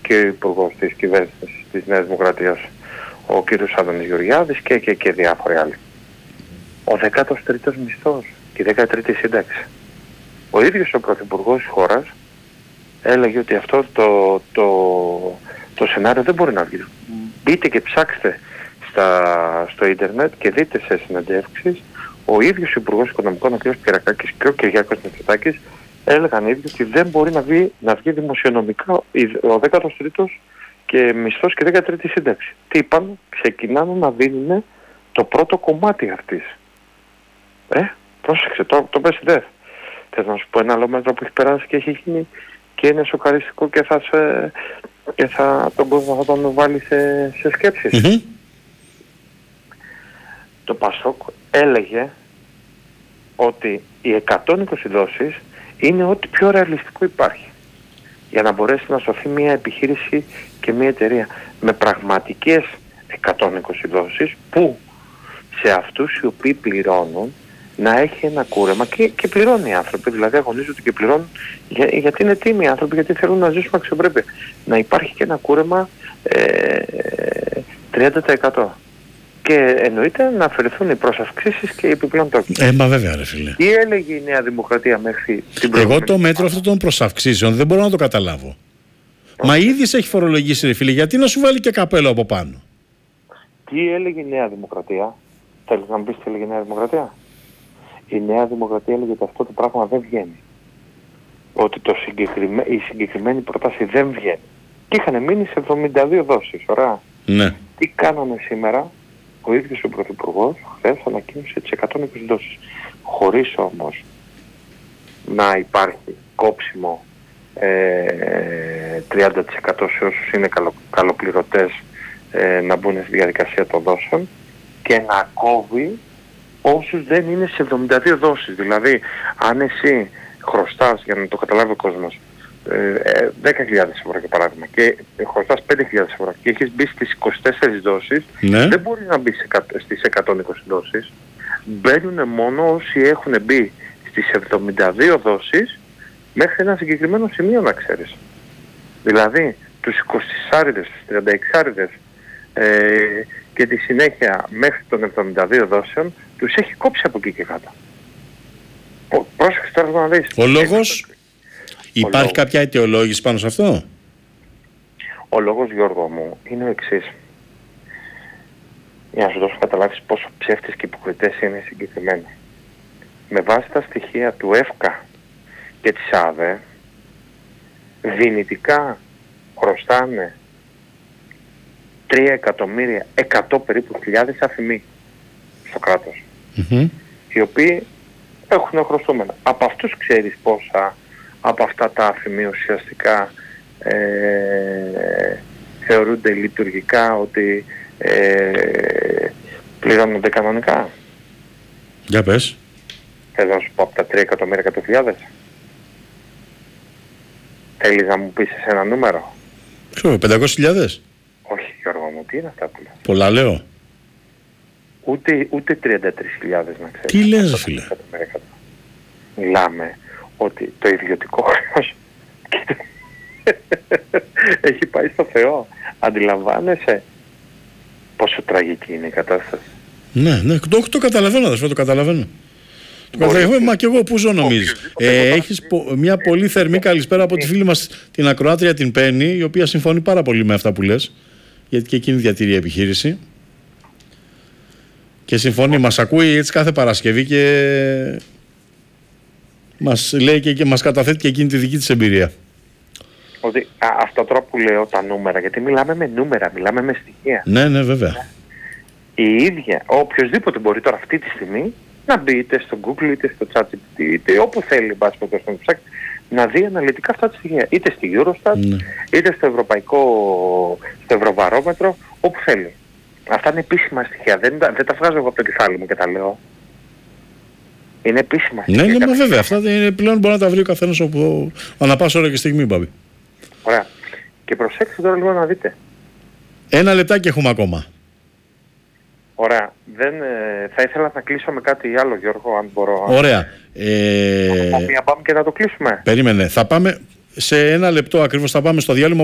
και ο υπουργός της κυβέρνησης της Νέας Δημοκρατίας, ο κ. Άδωνης Γεωργιάδης και διάφοροι άλλοι. Ο 13ος μισθός και η 13η σύνταξη. Ο ίδιος ο πρωθυπουργός της χώρας έλεγε ότι αυτό το σενάριο δεν μπορεί να βγει. Μπείτε και ψάξτε στο ίντερνετ και δείτε σε συνεντεύξεις, ο ίδιος ο Υπουργός Οικονομικών, ο κ. Πυρακάκης και ο Κυριάκος Μητσοτάκης έλεγαν ίδιοι ότι δεν μπορεί να βγει δημοσιονομικά ο 13ος και μισθός και 13η σύνταξη. Τι είπαν? Ξεκινάνε να δίνουν το πρώτο κομμάτι αυτής. Πρόσεξε, το πες δε. Θες να σου πω ένα άλλο μέτρο που έχει περάσει και έχει γίνει και είναι σοκαριστικό και τον κόσμο θα τον βάλει σε σκέψεις. Mm-hmm. Το Πασόκ έλεγε ότι οι 120 δόσεις είναι ό,τι πιο ρεαλιστικό υπάρχει για να μπορέσει να σωθεί μια επιχείρηση και μια εταιρεία με πραγματικές 120 δόσεις που σε αυτούς οι οποίοι πληρώνουν να έχει ένα κούρεμα και πληρώνουν οι άνθρωποι, δηλαδή αγωνίζονται και πληρώνουν γιατί είναι τίμοι οι άνθρωποι, γιατί θέλουν να ζήσουν αξιοπρέπεια. Να υπάρχει και ένα κούρεμα 30%. Και εννοείται να αφαιρεθούν οι προσαυξήσεις και οι επιπλέον τόκοι. Μα βέβαια ρε φίλε. Τι έλεγε η Νέα Δημοκρατία μέχρι την προηγούμενη? Εγώ το μέτρο αυτών των προσαυξήσεων δεν μπορώ να το καταλάβω. Μα ήδη σε έχει φορολογήσει ρε φίλε, γιατί να σου βάλει και καπέλο από πάνω? Τι έλεγε η Νέα Δημοκρατία? Θέλεις να μου πεις τι έλεγε η Νέα Δημοκρατία? Η Νέα Δημοκρατία έλεγε ότι αυτό το πράγμα δεν βγαίνει. Ότι η συγκεκριμένη πρόταση δεν βγαίνει. Και είχαν μείνει σε 72 δόσεις. Ωραία. Ναι. Τι κάνανε σήμερα? Ο ίδιος ο Πρωθυπουργός χθες ανακοίνωσε τις 120 δόσεις. Χωρίς όμως να υπάρχει κόψιμο 30% σε όσους είναι καλοπληρωτές να μπουν στη διαδικασία των δόσεων και να κόβει όσους δεν είναι σε 72 δόσεις. Δηλαδή, αν εσύ χρωστάς, για να το καταλάβει ο κόσμος, 10.000 ευρώ για παράδειγμα και χρωστάς 5.000 ευρώ και έχεις μπει στις 24 δόσεις, ναι, δεν μπορεί να μπει στις 120 δόσεις. Μπαίνουν μόνο όσοι έχουν μπει στις 72 δόσεις μέχρι ένα συγκεκριμένο σημείο, να ξέρεις. Δηλαδή, τους 20άριδες, τους 36άριδες και τη συνέχεια μέχρι των 72 δόσεων τους έχει κόψει από εκεί και κάτω. Πρόσεξε τώρα να δεις. Ο λόγος, υπάρχει κάποια αιτιολόγηση πάνω σε αυτό? Ο λόγος, Γιώργο μου, είναι ο εξής. Για να σου δώσω καταλάβεις πόσο ψεύτες και υποκριτές είναι συγκεκριμένοι. Με βάση τα στοιχεία του ΕΦΚΑ και της ΑΔΕ, δυνητικά χρωστάνε 3.100.000 περίπου χιλιάδες αφημοί στο κράτος, οι οποίοι έχουν χρωστούμενα. Από αυτούς ξέρεις πόσα από αυτά τα αφημοί ουσιαστικά θεωρούνται λειτουργικά ότι πληρώνονται κανονικά? Για πες. Θέλω να σου πω από τα 3.100.000. Θέλεις να μου πεις σε ένα νούμερο? Ξέρω, 500.000. Όχι Γιώργο μου, τι είναι αυτά που λέω? Πολλά λέω. Ούτε 33.000 να ξέρεις. Τι λες φίλε? Μιλάμε ότι το ιδιωτικό χρέος έχει πάει στο Θεό. Αντιλαμβάνεσαι πόσο τραγική είναι η κατάσταση? Ναι, το καταλαβαίνω αδερφέ, το καταλαβαίνω. Μα και εγώ που ζω νομίζεις? Έχεις μια πολύ θερμή καλησπέρα από τη φίλη μας την ακροάτρια την Πέννη, η οποία συμφωνεί πάρα πολύ με αυτά που λες, γιατί και εκείνη διατηρεί επιχείρηση και συμφωνεί, μας ακούει έτσι κάθε Παρασκευή και μας λέει και μας καταθέτει και εκείνη τη δική της εμπειρία. Ότι αυτό τώρα που λέω τα νούμερα, γιατί μιλάμε με νούμερα, μιλάμε με στοιχεία. Ναι, βέβαια. Η ίδια, οποιοσδήποτε μπορεί τώρα αυτή τη στιγμή να μπει είτε στο Google είτε στο ChatGPT είτε όπου θέλει μπας στο ψάξει, να δει αναλυτικά αυτά τα στοιχεία, είτε στη Eurostat είτε στο στο Ευρωβαρόμετρο, όπου θέλει. Αυτά είναι επίσημα στοιχεία, δεν τα βγάζω εγώ από το κεφάλι μου και τα λέω. Είναι επίσημα στοιχεία. Ναι, βέβαια, αυτά πλέον μπορεί να τα βρει ο καθένας ανά πάσα ώρα και στιγμή, Μπάμπη. Ωραία. Και προσέξτε τώρα λίγο να δείτε. Ένα λεπτάκι έχουμε ακόμα. Ωραία. Θα ήθελα να κλείσω με κάτι άλλο, Γιώργο, αν μπορώ. Ωραία. Θα πω μία μπαμ και να το κλείσουμε. Περίμενε. Θα πάμε σε ένα λεπτό ακριβώς, θα πάμε στο διάλειμμα.